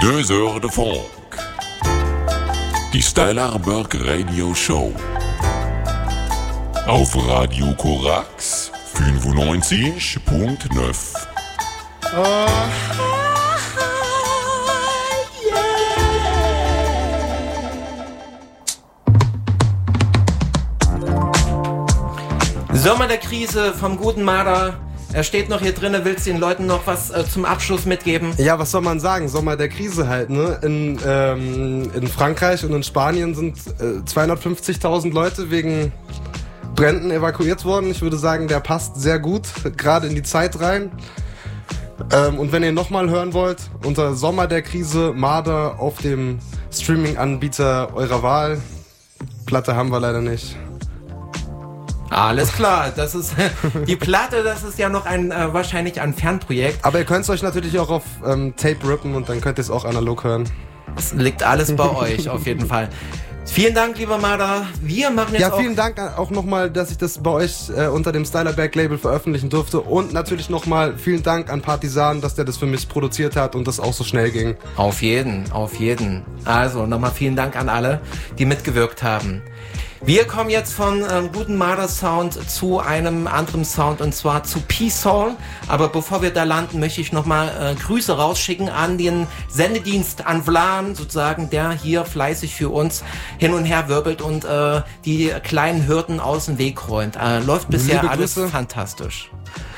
2 Heures de Funk. Die Steilerberg Radio Show. Auf Radio Korax 95.9. Sommer der Krise vom guten Marder. Er steht noch hier drin, willst den Leuten noch was zum Abschluss mitgeben? Ja, was soll man sagen? Sommer der Krise halt, ne? In Frankreich und in Spanien sind 250.000 Leute wegen Bränden evakuiert worden. Ich würde sagen, der passt sehr gut, gerade in die Zeit rein. Und wenn ihr nochmal hören wollt, unter Sommer der Krise, Marder auf dem Streaming-Anbieter eurer Wahl. Platte haben wir leider nicht. Alles klar, das ist die Platte, das ist ja noch wahrscheinlich ein Fernprojekt. Aber ihr könnt es euch natürlich auch auf Tape rippen und dann könnt ihr es auch analog hören. Es liegt alles bei euch auf jeden Fall. Vielen Dank, lieber Marder. Wir machen jetzt auch... Ja, vielen Dank auch nochmal, dass ich das bei euch unter dem Steilerberg-Label veröffentlichen durfte. Und natürlich nochmal vielen Dank an Partisan, dass der das für mich produziert hat und das auch so schnell ging. Auf jeden. Also nochmal vielen Dank an alle, die mitgewirkt haben. Wir kommen jetzt von guten Marder Sound zu einem anderen Sound und zwar zu P-Soul. Aber bevor wir da landen, möchte ich nochmal Grüße rausschicken an den Sendedienst, an Vlan sozusagen, der hier fleißig für uns hin und her wirbelt und die kleinen Hürden aus dem Weg räumt. Läuft bisher alles fantastisch.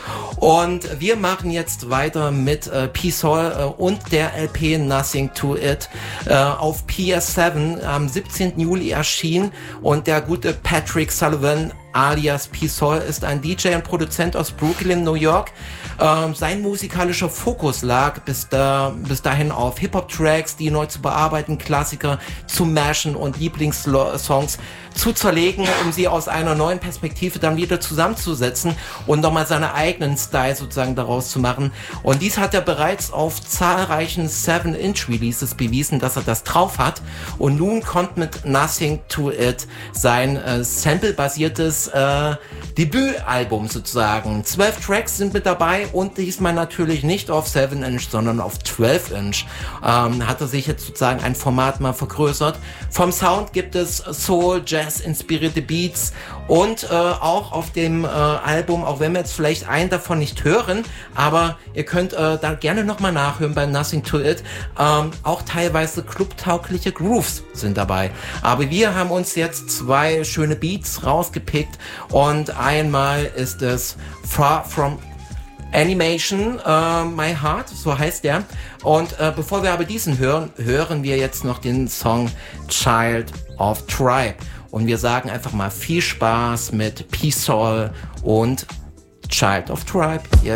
Und wir machen jetzt weiter mit P-Soul und der LP Nothing to It auf PS7 am 17. Juli erschienen. Und der gute Patrick Sullivan alias P-Soul ist ein DJ und Produzent aus Brooklyn, New York. Sein musikalischer Fokus lag bis dahin auf Hip-Hop-Tracks, die neu zu bearbeiten, Klassiker zu mashen und Lieblingssongs zu zerlegen, um sie aus einer neuen Perspektive dann wieder zusammenzusetzen und nochmal seine eigenen Style sozusagen daraus zu machen. Und dies hat er bereits auf zahlreichen 7-Inch-Releases bewiesen, dass er das drauf hat. Und nun kommt mit Nothing to It sein samplebasiertes Debütalbum sozusagen. 12 Tracks sind mit dabei und diesmal natürlich nicht auf 7-Inch, sondern auf 12-Inch. Hat er sich jetzt sozusagen ein Format mal vergrößert. Vom Sound gibt es Soul, Jazz, inspirierte Beats und auch auf dem Album, auch wenn wir jetzt vielleicht einen davon nicht hören, aber ihr könnt da gerne nochmal nachhören bei Nothing to It. Auch teilweise clubtaugliche Grooves sind dabei. Aber wir haben uns jetzt 2 schöne Beats rausgepickt und einmal ist es Far From Animation, My Heart, so heißt der. Und bevor wir aber diesen hören wir jetzt noch den Song Child of Tribe. Und wir sagen einfach mal viel Spaß mit P-Soul und Child of Tribe. Yes.